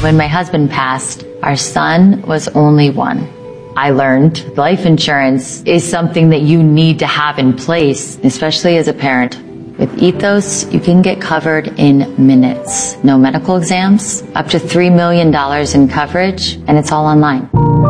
When my husband passed, our son was only one. I learned life insurance is something that you need to have in place, especially as a parent. With Ethos, you can get covered in minutes. No medical exams, up to $3 million in coverage, and it's all online.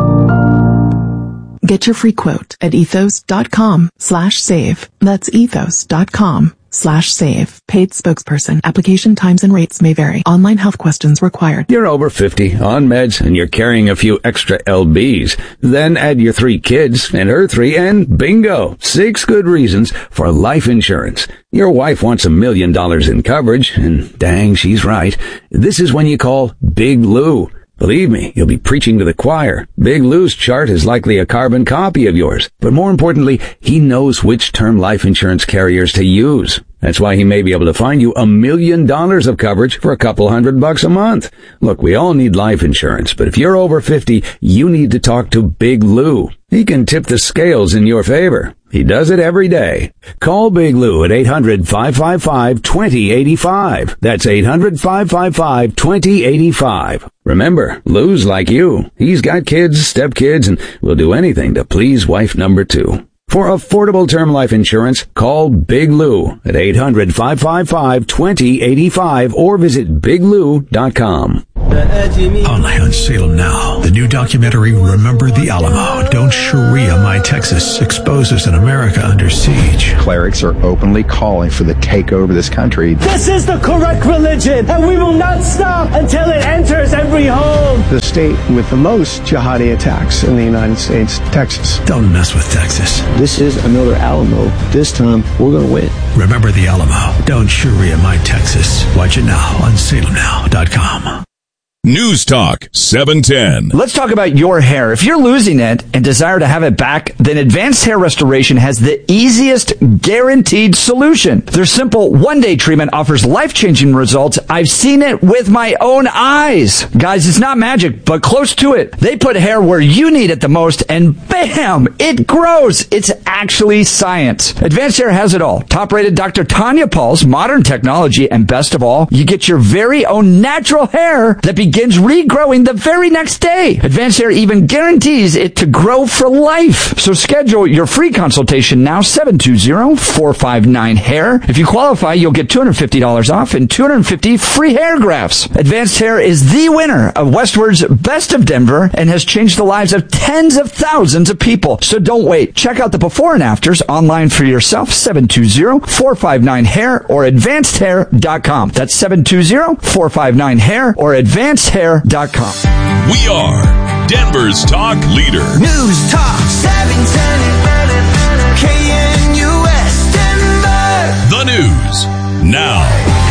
Get your free quote at ethos.com/save. That's ethos.com/save. Paid spokesperson. Application times and rates may vary. Online health questions required. You're over 50, on meds, and you're carrying a few extra LBs. Then add your 3 kids and her 3, and bingo! 6 good reasons for life insurance. Your wife wants $1 million in coverage, and dang, she's right. This is when you call Big Lou. Believe me, you'll be preaching to the choir. Big Lou's chart is likely a carbon copy of yours. But more importantly, he knows which term life insurance carriers to use. That's why he may be able to find you $1 million of coverage for a couple $100 a month. Look, we all need life insurance, but if you're over 50, you need to talk to Big Lou. He can tip the scales in your favor. He does it every day. Call Big Lou at 800-555-2085. That's 800-555-2085. Remember, Lou's like you. He's got kids, stepkids, and will do anything to please wife number 2. For affordable term life insurance, call Big Lou at 800-555-2085 or visit biglou.com. Only on Salem Now. The new documentary, Remember the Alamo. Don't Sharia My Texas, exposes an America under siege. Clerics are openly calling for the takeover of this country. This is the correct religion, and we will not stop until it enters every home. The state with the most jihadi attacks in the United States, Texas. Don't mess with Texas. This is another Alamo. This time, we're going to win. Remember the Alamo. Don't Sharia My Texas. Watch it now on salemnow.com. News Talk 710. Let's talk about your hair. If you're losing it and desire to have it back, then Advanced Hair Restoration has the easiest guaranteed solution. Their simple one-day treatment offers life-changing results. I've seen it with my own eyes. Guys, it's not magic, but close to it. They put hair where you need it the most, and bam, it grows. It's actually science. Advanced Hair has it all. Top-rated Dr. Tanya Paul's modern technology, and best of all, you get your very own natural hair that begins regrowing the very next day. Advanced Hair even guarantees it to grow for life. So schedule your free consultation now, 720-459-HAIR. If you qualify, you'll get $250 off and 250 free hair grafts. Advanced Hair is the winner of Westward's Best of Denver and has changed the lives of tens of thousands of people. So don't wait. Check out the before and afters online for yourself, 720-459-HAIR or advancedhair.com. That's 720-459-HAIR or advancedhair.com. We are Denver's talk leader. News Talk 710 KNUS Denver. The news now.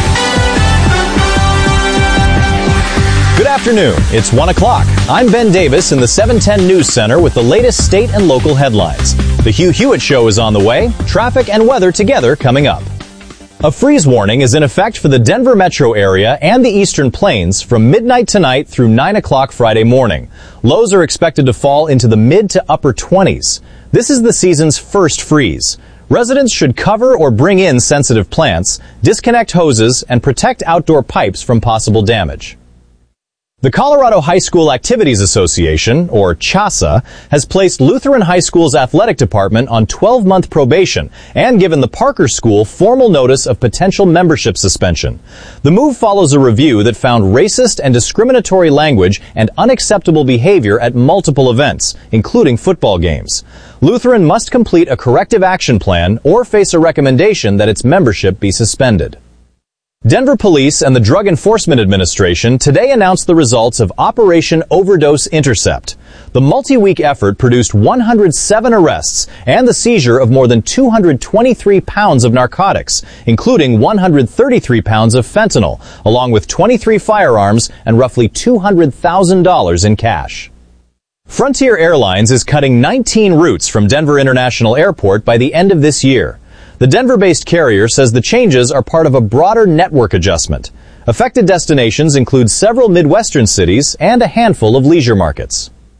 Good afternoon. It's 1 o'clock. I'm Ben Davis in the 710 News Center with the latest state and local headlines. The Hugh Hewitt Show is on the way. Traffic and weather together coming up. A freeze warning is in effect for the Denver metro area and the Eastern Plains from midnight tonight through 9 o'clock Friday morning. Lows are expected to fall into the mid to upper 20s. This is the season's first freeze. Residents should cover or bring in sensitive plants, disconnect hoses, and protect outdoor pipes from possible damage. The Colorado High School Activities Association, or CHASA, has placed Lutheran High School's athletic department on 12-month probation and given the Parker School formal notice of potential membership suspension. The move follows a review that found racist and discriminatory language and unacceptable behavior at multiple events, including football games. Lutheran must complete a corrective action plan or face a recommendation that its membership be suspended. Denver Police and the Drug Enforcement Administration today announced the results of Operation Overdose Intercept. The multi-week effort produced 107 arrests and the seizure of more than 223 pounds of narcotics, including 133 pounds of fentanyl, along with 23 firearms and roughly $200,000 in cash. Frontier Airlines is cutting 19 routes from Denver International Airport by the end of this year. The Denver-based carrier says the changes are part of a broader network adjustment. Affected destinations include several Midwestern cities and a handful of leisure markets.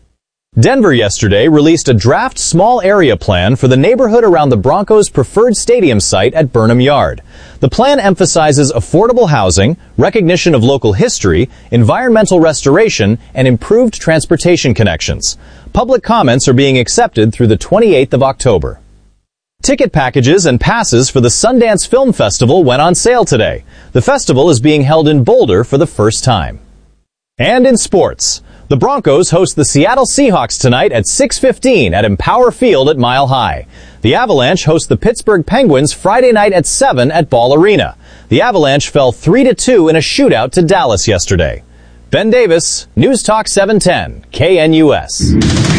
Denver yesterday released a draft small area plan for the neighborhood around the Broncos' preferred stadium site at Burnham Yard. The plan emphasizes affordable housing, recognition of local history, environmental restoration, and improved transportation connections. Public comments are being accepted through the 28th of October. Ticket packages and passes for the Sundance Film Festival went on sale today. The festival is being held in Boulder for the first time. And in sports, the Broncos host the Seattle Seahawks tonight at 6:15 at Empower Field at Mile High. The Avalanche host the Pittsburgh Penguins Friday night at 7 at Ball Arena. The Avalanche fell 3-2 in a shootout to Dallas yesterday. Ben Davis, News Talk 710, KNUS.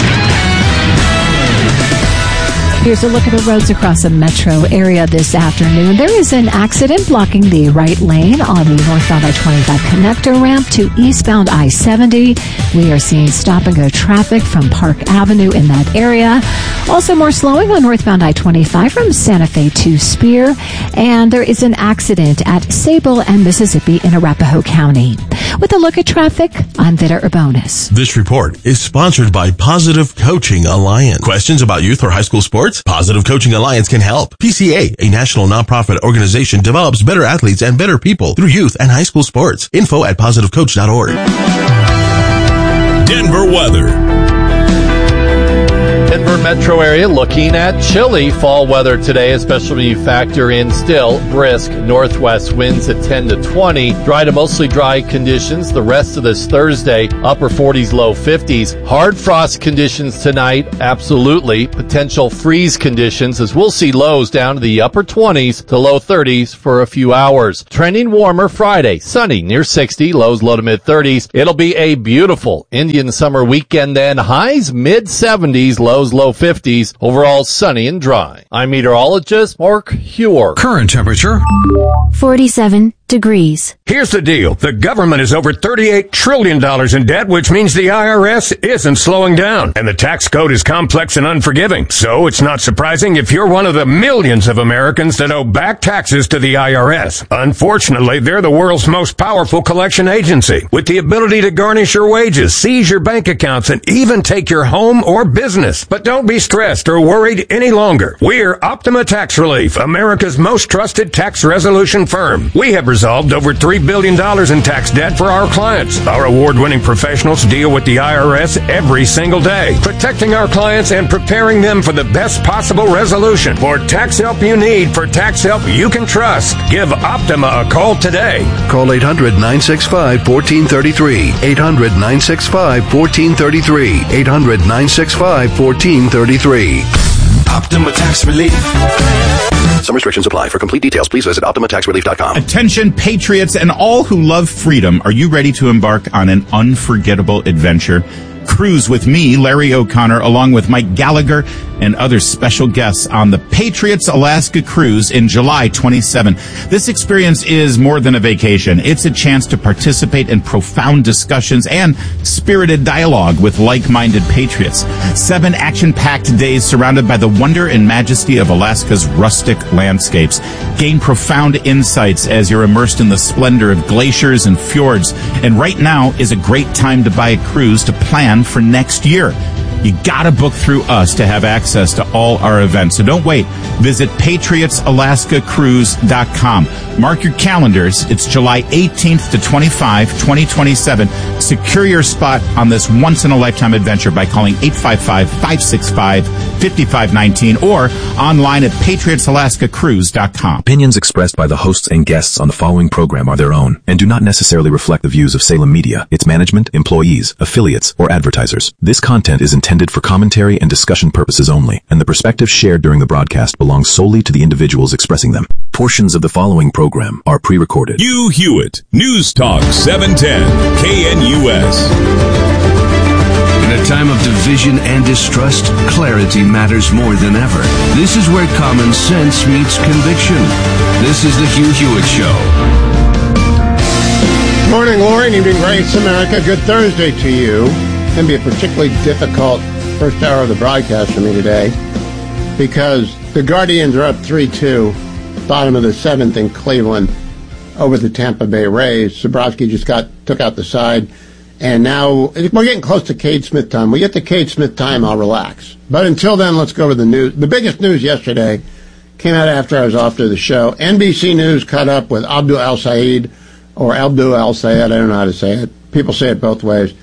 Here's a look at the roads across the metro area this afternoon. There is an accident blocking the right lane on the northbound I-25 connector ramp to eastbound I-70. We are seeing stop-and-go traffic from Park Avenue in that area. Also more slowing on northbound I-25 from Santa Fe to Spear. And there is an accident at Sable and Mississippi in Arapahoe County. With a look at traffic, I'm Vida Urbonis. This report is sponsored by Positive Coaching Alliance. Questions about youth or high school sports? Positive Coaching Alliance can help. PCA, a national nonprofit organization, develops better athletes and better people through youth and high school sports. Info at positivecoach.org. Denver weather. Denver metro area looking at chilly fall weather today, especially when you factor in still brisk northwest winds at 10 to 20. Dry to mostly dry conditions the rest of this Thursday, upper 40s, low 50s. Hard frost conditions tonight, absolutely. Potential freeze conditions as we'll see lows down to the upper 20s to low 30s for a few hours. Trending warmer Friday, sunny near 60, lows low to mid 30s. It'll be a beautiful Indian summer weekend then. Highs mid 70s, lows low 50s, overall sunny and dry. I'm meteorologist Mark Huer. Current temperature 47 degrees. Here's the deal. The government is over $38 trillion in debt, which means the IRS isn't slowing down. And the tax code is complex and unforgiving. So it's not surprising if you're one of the millions of Americans that owe back taxes to the IRS. Unfortunately, they're the world's most powerful collection agency, with the ability to garnish your wages, seize your bank accounts, and even take your home or business. But don't be stressed or worried any longer. We're Optima Tax Relief, America's most trusted tax resolution firm. We have resolved over $3 billion in tax debt for our clients. Our award-winning professionals deal with the IRS every single day, protecting our clients and preparing them for the best possible resolution. For tax help you need, for tax help you can trust, give Optima a call today. Call 800-965-1433. 800-965-1433. 800-965-1433. Optima Tax Relief. Some restrictions apply. For complete details, please visit OptimaTaxRelief.com. Attention, patriots and all who love freedom. Are you ready to embark on an unforgettable adventure? Cruise with me, Larry O'Connor, along with Mike Gallagher and other special guests on the Patriots Alaska Cruise in July 27. This experience is more than a vacation. It's a chance to participate in profound discussions and spirited dialogue with like-minded patriots. 7 action-packed days surrounded by the wonder and majesty of Alaska's rustic landscapes. Gain profound insights as you're immersed in the splendor of glaciers and fjords. And right now is a great time to buy a cruise to plan for next year. You gotta book through us to have access to all our events. So don't wait. Visit PatriotsAlaskaCruise.com. Mark your calendars. It's July 18th to 25, 2027. Secure your spot on this once-in-a-lifetime adventure by calling 855-565-5519 or online at PatriotsAlaskaCruise.com. Opinions expressed by the hosts and guests on the following program are their own and do not necessarily reflect the views of Salem Media, its management, employees, affiliates, or advertisers. This content is intended for commentary and discussion purposes only, and the perspectives shared during the broadcast belong solely to the individuals expressing them. Portions of the following program are pre-recorded. Hugh Hewitt, News Talk 710, KNUS. In a time of division and distrust, clarity matters more than ever. This is where common sense meets conviction. This is the Hugh Hewitt Show. Morning, Lauren. Evening, Grace America. Good Thursday to you. It's going to be a particularly difficult first hour of the broadcast for me today because the Guardians are up 3-2, bottom of the 7th in Cleveland over the Tampa Bay Rays. Zabrowski just took out the side, And now we're getting close to Cade Smith time. We get to Cade Smith time, I'll relax. But until then, let's go to the news. The biggest news yesterday came out after I was off to the show. NBC News caught up with Abdul Al-Sayed, or Abdul Al-Sayed, I don't know how to say it. People say it both ways.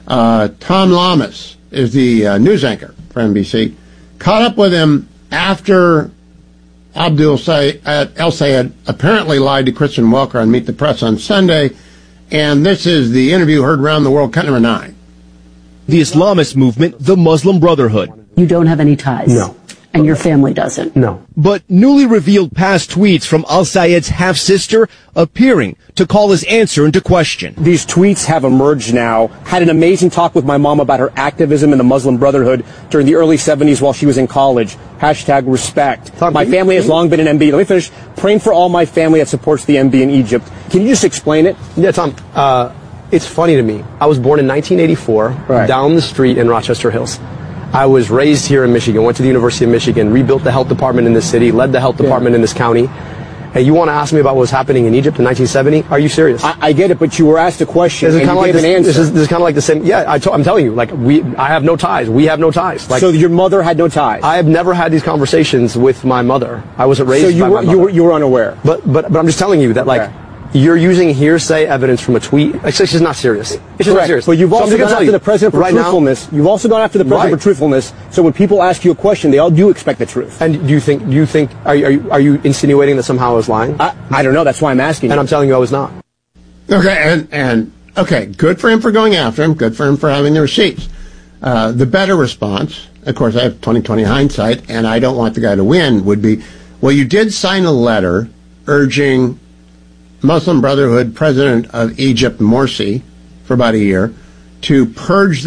Tom Lamas is the news anchor for NBC. Caught up with him after Abdul Al-Sayed apparently lied to Kristen Welker on Meet the Press on Sunday. And this is the interview heard around the world, cut number 9. The Islamist movement, the Muslim Brotherhood. You don't have any ties? No. And your family doesn't? No. But newly revealed past tweets from Al-Sayed's half-sister appearing to call his answer into question. These tweets have emerged now. Had an amazing talk with my mom about her activism in the Muslim Brotherhood during the early 70s while she was in college. #respect. My family has long been an MB. Let me finish. Praying for all my family that supports the MB in Egypt. Can you just explain it? Yeah, Tom. It's funny to me. I was born in 1984 down the street in Rochester Hills. I was raised here in Michigan, went to the University of Michigan, rebuilt the health department in this city, led the health department in this county. And you want to ask me about what was happening in Egypt in 1970? Are you serious? I get it, but you were asked a question and you gave an answer. This is kind of like the same. Yeah, I'm telling you, like, I have no ties. We have no ties. Like, so your mother had no ties? I have never had these conversations with my mother. I wasn't raised by my mother. You were unaware? But I'm just telling you that, like, you're using hearsay evidence from a tweet. It's just not serious. It's just not serious. But you've also gone after the president for truthfulness. You've also gone after the president for truthfulness. So when people ask you a question, they all do expect the truth. And do you think? Are you insinuating that somehow I was lying? I don't know. That's why I'm asking. And I'm telling you, I was not. Okay, and okay, good for him for going after him. Good for him for having the receipts. The better response, of course, I have 20/20 hindsight, and I don't want the guy to win. Would be, well, you did sign a letter urging Muslim Brotherhood president of Egypt, Morsi, for about a year, to purge